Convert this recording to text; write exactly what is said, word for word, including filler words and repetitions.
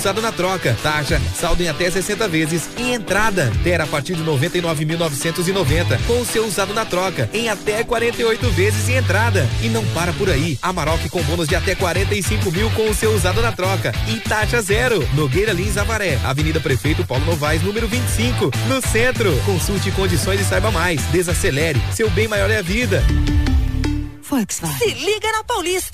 usado na troca. Taxa, saldo em até sessenta vezes e entrada. Ter a partir de noventa e nove mil novecentos e noventa com o seu usado na troca em até quarenta e oito vezes e entrada. E não para por aí. Amarok com bônus de até quarenta e cinco mil com o seu usado na troca e taxa zero. Nogueira Lins Avaré, Avenida Prefeito Paulo Novaes, número vinte e cinco, no centro. Consulte condições e saiba mais. Desacelere, seu bem maior é a vida. Volkswagen. Se liga na Paulista.